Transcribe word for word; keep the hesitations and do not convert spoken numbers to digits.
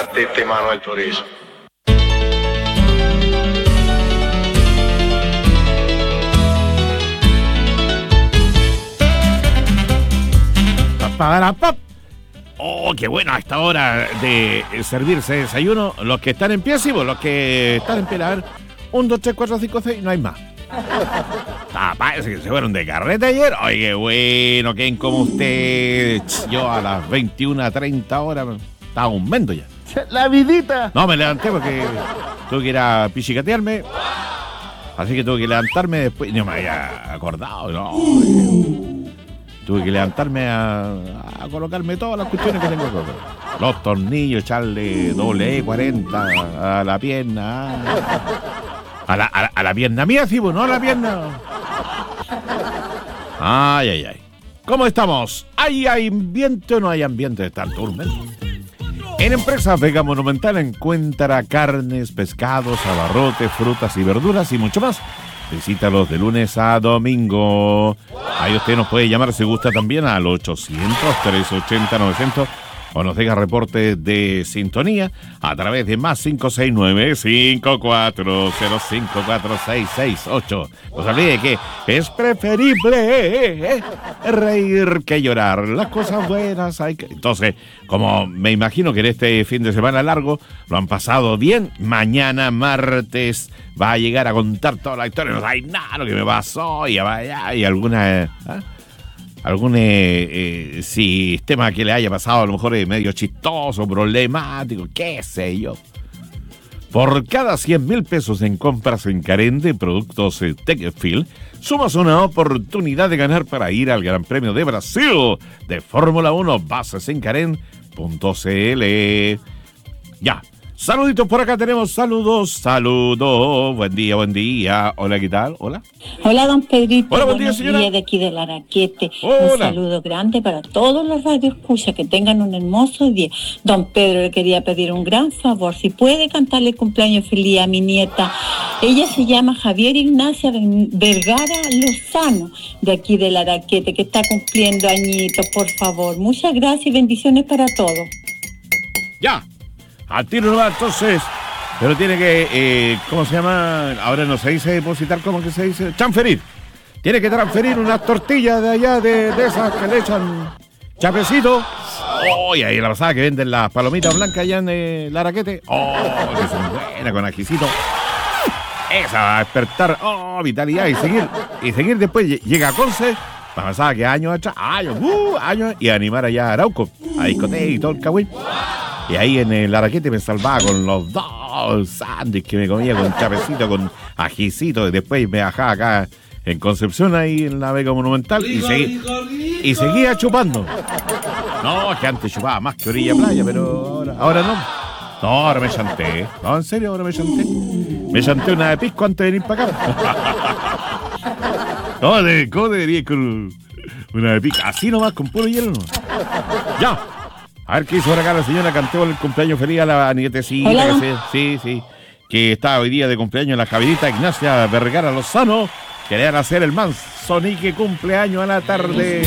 Arteta Manuel Turizo. Para pop. Oh, qué bueno a esta hora de servirse desayuno. Los que están en pie, sí, vos, los que están en pie, a ver. Un, dos, tres, cuatro, cinco, seis, no hay más. Ah, parece que se fueron de carreta ayer. Oye, qué bueno, ¿quién como ustedes? Yo a las veintiuna treinta horas estaba un mendo ya. La vidita. No, me levanté porque tuve que ir a pichicatearme. Así que tuve que levantarme después. No me había acordado, no. Tuve que levantarme a, a colocarme todas las cuestiones que tengo que colocar. Los tornillos, echarle doble E cuarenta a la pierna. A la, a la, a la pierna mía, sí, pues, no a la pierna. Ay, ay, ay. ¿Cómo estamos? ¿Hay ambiente o no hay ambiente de estar turmen? En Empresas Vega Monumental encuentra carnes, pescados, abarrotes, frutas y verduras y mucho más. Visítalos de lunes a domingo. Ahí usted nos puede llamar si gusta también al ochocientos, trescientos ochenta, novecientos o nos deja reporte de sintonía a través de más cinco seis nueve, cinco cuatro cero cinco cuatro seis seis ocho. No se olvide que es preferible reír que llorar. Las cosas buenas hay que... Entonces, como me imagino que en este fin de semana largo lo han pasado bien, mañana martes va a llegar a contar toda la historia. No hay nada lo que me pasó y vaya y alguna... ¿eh? algún eh, eh, sistema que le haya pasado a lo mejor es medio chistoso, problemático, qué sé yo. Por cada cien mil pesos en compras en Carén de productos eh, Techfield, sumas una oportunidad de ganar para ir al Gran Premio de Brasil de Fórmula uno. Bases en Carén punto c l. Ya. Saluditos por acá, tenemos saludos, saludos, buen día, buen día, hola, ¿qué tal? Hola. Hola, don Pedrito. Hola, buen buenos día, señora. días de aquí del Araquete. Hola. Un saludo grande para todos los radioescuchas, que tengan un hermoso día. Don Pedro, le quería pedir un gran favor, si puede cantarle cumpleaños feliz a mi nieta. Ella se llama Javier Ignacia Vergara Lozano, de aquí del Araquete, que está cumpliendo añitos, por favor. Muchas gracias y bendiciones para todos. Ya. Al tiro no va, entonces, pero tiene que, eh, ¿cómo se llama? Ahora no se dice depositar, ¿cómo que se dice? Transferir. Tiene que transferir unas tortillas de allá, de, de esas que le echan chapecito. Oh, y ahí la pasada que venden las palomitas blancas allá en eh, el Araquete. Oh, que son buenas con ajicito. Esa va a despertar, oh, vitalidad y seguir, y seguir después. Llega a Conce, la pasada que años atrás, años, uh, años, y animar allá a Arauco, a discoteca y todo el cagüey. Y ahí en el Araquete me salvaba con los dos sándwiches que me comía con chapecito, con ajicito, y después me bajaba acá en Concepción, ahí en la Vega Monumental, y, segui, y seguía chupando. No, es que antes chupaba más que orilla playa, pero ahora, ahora no. No, ahora me chanté. No, en serio, ahora me chanté. Me chanté una de pisco antes de venir para acá. No, de, ¿cómo debería ir con una de pisco? Así nomás, con puro hielo, ¿no? Ya. A ver qué hizo por acá la señora. Cantó el cumpleaños feliz a la nietecita. Hola. Que se, sí, sí. Que está hoy día de cumpleaños la Javierita Ignacia Vergara Lozano. Que le van a hacer el manzonique cumpleaños a la tarde.